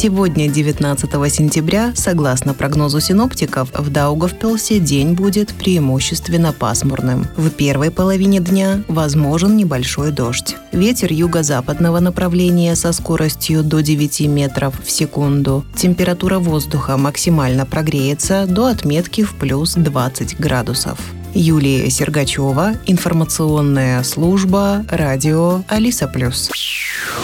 Сегодня, 19 сентября, согласно прогнозу синоптиков, в Даугавпилсе день будет преимущественно пасмурным. В первой половине дня возможен небольшой дождь. Ветер юго-западного направления со скоростью до 9 метров в секунду. Температура воздуха максимально прогреется до отметки в плюс 20 градусов. Юлия Сергачева, информационная служба, радио Алиса+.